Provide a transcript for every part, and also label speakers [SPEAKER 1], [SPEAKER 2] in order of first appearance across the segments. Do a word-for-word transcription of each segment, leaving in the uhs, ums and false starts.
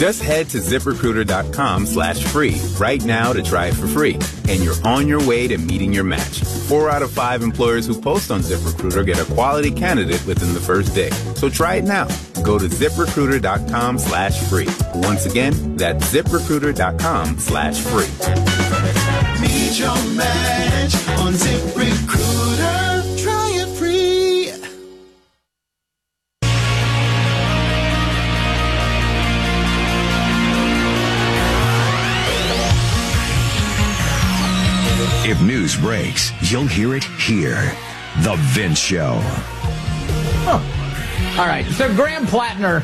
[SPEAKER 1] Just head to ZipRecruiter.com slash free right now to try it for free. And you're on your way to meeting your match. Four out of five employers who post on ZipRecruiter get a quality candidate within the first day. So try it now. Go to ZipRecruiter.com slash free. Once again, that's ZipRecruiter.com slash free.
[SPEAKER 2] Meet your match on ZipRecruiter. Try it free.
[SPEAKER 3] If news breaks, you'll hear it here. The Vince Show.
[SPEAKER 4] Oh. All right. So Graham Plattner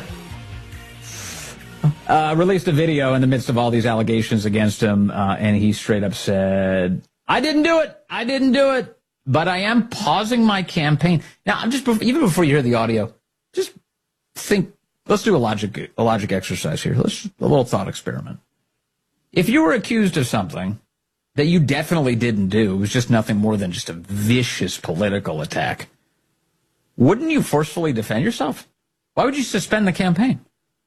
[SPEAKER 4] uh, released a video in the midst of all these allegations against him, uh, and he straight up said, I didn't do it. I didn't do it. But I am pausing my campaign. Now, I'm just, even before you hear the audio, just think, let's do a logic, a logic exercise here. Let's, a little thought experiment. If you were accused of something that you definitely didn't do, it was just nothing more than just a vicious political attack, wouldn't you forcefully defend yourself? Why would you suspend the campaign?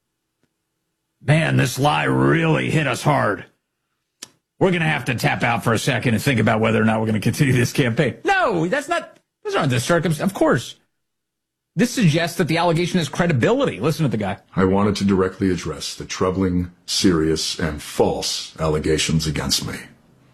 [SPEAKER 4] Man, this lie really hit us hard. We're going to have to tap out for a second and think about whether or not we're going to continue this campaign. No, that's not, those aren't the circumstances. Of course. This suggests that the allegation has credibility. Listen to the guy.
[SPEAKER 5] I wanted to directly address the troubling, serious, and false allegations against me.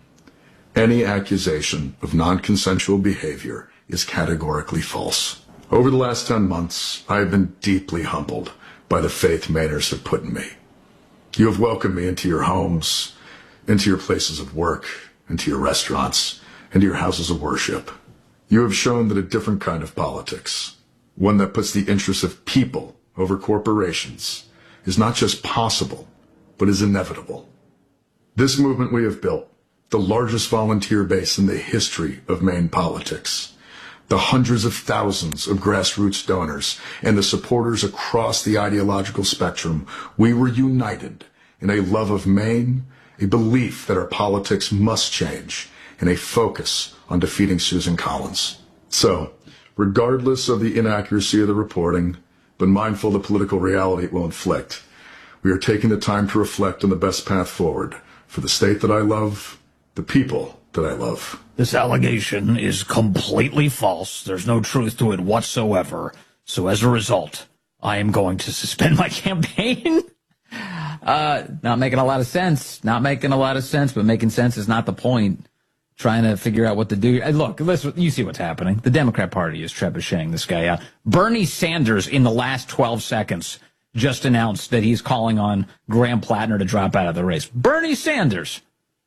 [SPEAKER 5] Any accusation of non-consensual behavior is categorically false. Over the last ten months, I have been deeply humbled by the faith Mainers have put in me. You have welcomed me into your homes, into your places of work, into your restaurants, into your houses of worship. You have shown that a different kind of politics, one that puts the interests of people over corporations, is not just possible, but is inevitable. This movement we have built, the largest volunteer base in the history of Maine politics, the hundreds of thousands of grassroots donors, and the supporters across the ideological spectrum, we were united in a love of Maine, a belief that our politics must change, and a focus on defeating Susan Collins. So, regardless of the inaccuracy of the reporting, but mindful of the political reality it will inflict, we are taking the time to reflect on the best path forward for the state that I love, the people that I love.
[SPEAKER 4] This allegation is completely false. There's no truth to it whatsoever. So as a result, I am going to suspend my campaign. uh, not making a lot of sense. Not making a lot of sense, but making sense is not the point. Trying to figure out what to do. Look, listen, you see what's happening. The Democrat Party is trebucheting this guy out. Bernie Sanders, in the last twelve seconds, just announced that he's calling on Graham Plattner to drop out of the race. Bernie Sanders,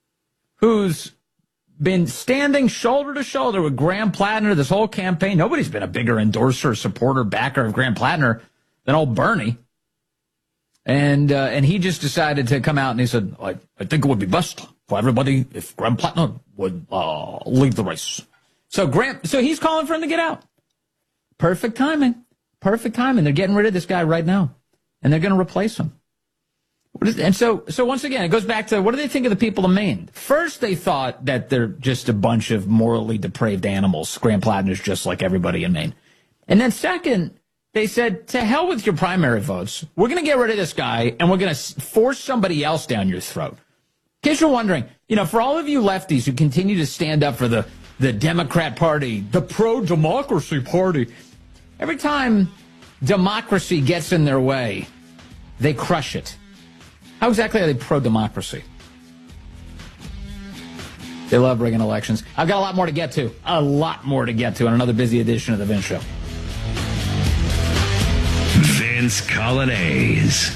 [SPEAKER 4] who's been standing shoulder to shoulder with Graham Plattner this whole campaign. Nobody's been a bigger endorser, supporter, backer of Graham Plattner than old Bernie. And uh, and he just decided to come out and he said, I, I think it would be best for everybody if Graham Plattner would uh, leave the race. So Graham, so he's calling for him to get out. Perfect timing. Perfect timing. They're getting rid of this guy right now. And they're going to replace him. And so, so once again, it goes back to, what do they think of the people of Maine? First, they thought that they're just a bunch of morally depraved animals. Graham Plattner's just like everybody in Maine. And then second, they said, to hell with your primary votes. We're going to get rid of this guy, and we're going to force somebody else down your throat. In case you're wondering, you know, for all of you lefties who continue to stand up for the, the Democrat Party, the pro-democracy party, every time democracy gets in their way, they crush it. How exactly are they pro-democracy? They love rigging elections. I've got a lot more to get to. A lot more to get to on another busy edition of The Vince Show.
[SPEAKER 3] Vince Coglianese.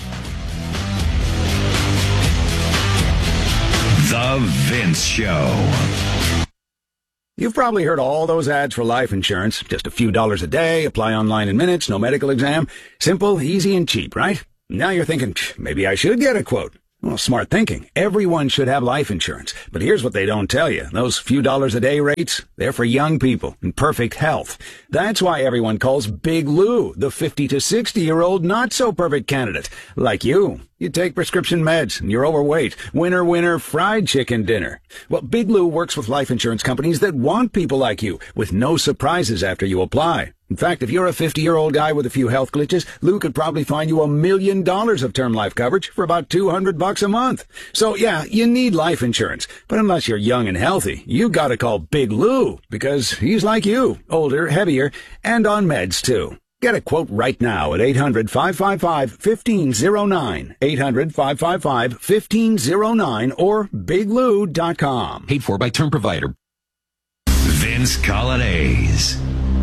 [SPEAKER 3] The Vince Show.
[SPEAKER 6] You've probably heard all those ads for life insurance. Just a few dollars a day, apply online in minutes, no medical exam. Simple, easy, and cheap, right? Now you're thinking, maybe I should get a quote. Well, smart thinking. Everyone should have life insurance. But here's what they don't tell you. Those few dollars a day rates, they're for young people in perfect health. That's why everyone calls Big Lou the fifty to sixty-year-old not-so-perfect candidate. Like you. You take prescription meds and you're overweight. Winner, winner, fried chicken dinner. Well, Big Lou works with life insurance companies that want people like you with no surprises after you apply. In fact, if you're a fifty-year-old guy with a few health glitches, Lou could probably find you a million dollars of term life coverage for about two hundred bucks a month. So yeah, you need life insurance. But unless you're young and healthy, you gotta call Big Lou, because he's like you, older, heavier, and on meds too. Get a quote right now at eight hundred, five five five, one five zero nine, eight hundred, five five five, one five zero nine, or big lou dot com.
[SPEAKER 3] Paid for by term provider. Vince Colonnese.